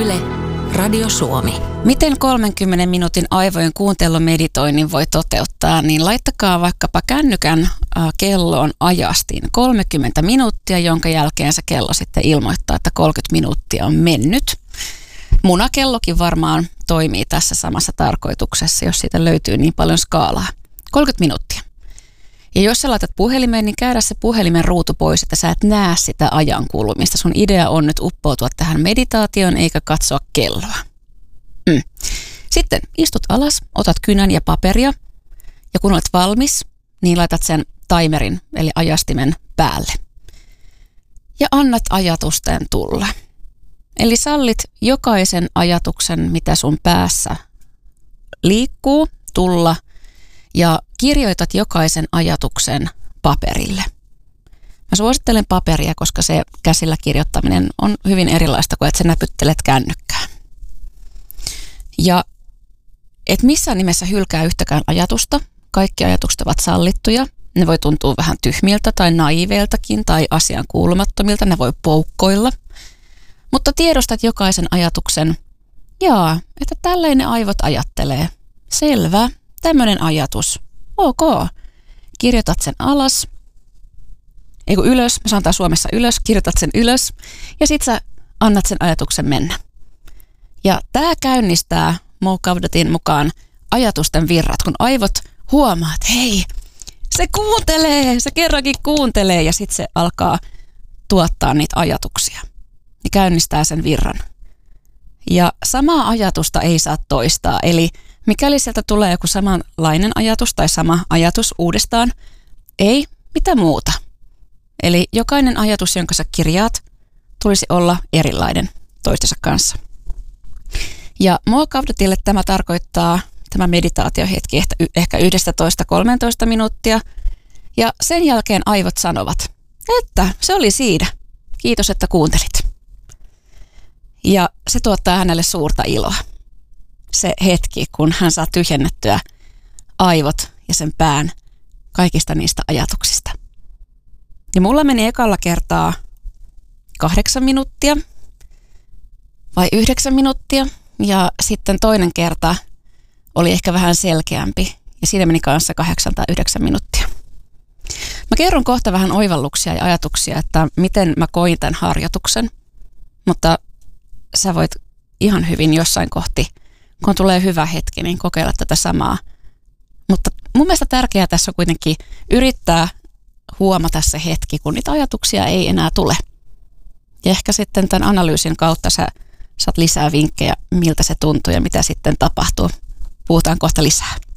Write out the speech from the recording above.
Yle, Radio Suomi. Miten 30 minuutin aivojen kuuntelumeditoinnin voi toteuttaa, niin laittakaa vaikkapa kännykän kelloon ajastin 30 minuuttia, jonka jälkeen se kello sitten ilmoittaa, että 30 minuuttia on mennyt. Munakellokin varmaan toimii tässä samassa tarkoituksessa, jos siitä löytyy niin paljon skaalaa. 30 minuuttia. Ja jos sä laitat puhelimeen, niin käydä se puhelimen ruutu pois, että sä et näe sitä ajan kulumista. Sun idea on nyt uppoutua tähän meditaatioon eikä katsoa kelloa. Sitten istut alas, otat kynän ja paperia ja kun olet valmis, niin laitat sen timerin eli ajastimen päälle. Ja annat ajatusten tulla. Eli sallit jokaisen ajatuksen, mitä sun päässä liikkuu, tulla ja kirjoitat jokaisen ajatuksen paperille. Mä suosittelen paperia, koska se käsillä kirjoittaminen on hyvin erilaista kuin että sä näpyttelet kännykkää. Ja et missään nimessä hylkää yhtäkään ajatusta. Kaikki ajatukset ovat sallittuja. Ne voi tuntua vähän tyhmiltä tai naiveiltakin tai asian kuulumattomilta. Ne voi poukkoilla. Mutta tiedostat jokaisen ajatuksen. Että tälleen ne aivot ajattelee. Selvä. Tämmöinen ajatus. Ok. Kirjoitat sen alas. Ylös. Me sanotaan Suomessa ylös. Kirjoitat sen ylös. Ja sit sä annat sen ajatuksen mennä. Ja tää käynnistää Mo Gawdatin mukaan ajatusten virrat, kun aivot huomaa, että hei, se kuuntelee, se kerrankin kuuntelee ja sitten se alkaa tuottaa niitä ajatuksia. Ja käynnistää sen virran. Ja samaa ajatusta ei saa toistaa, eli mikäli sieltä tulee joku samanlainen ajatus tai sama ajatus uudestaan, ei mitä muuta. Eli jokainen ajatus, jonka sä kirjaat, tulisi olla erilainen toistensa kanssa. Ja Mo Gawdatille tämä tarkoittaa, tämä meditaatiohetki, ehkä 11-13 minuuttia. Ja sen jälkeen aivot sanovat, että se oli siinä. Kiitos, että kuuntelit. Ja se tuottaa hänelle suurta iloa. Se hetki, kun hän saa tyhjennettyä aivot ja sen pään kaikista niistä ajatuksista. Ja mulla meni ekalla kertaa 8 minuuttia vai 9 minuuttia. Ja sitten toinen kerta oli ehkä vähän selkeämpi ja siinä meni kanssa 8 tai 9 minuuttia. Mä kerron kohta vähän oivalluksia ja ajatuksia, että miten mä koin tämän harjoituksen, mutta sä voit ihan hyvin jossain kohti, kun tulee hyvä hetki, niin kokeilla tätä samaa. Mutta mun mielestä tärkeää tässä on kuitenkin yrittää huomata se hetki, kun niitä ajatuksia ei enää tule. Ja ehkä sitten tämän analyysin kautta sä saat lisää vinkkejä, miltä se tuntuu ja mitä sitten tapahtuu. Puhutaan kohta lisää.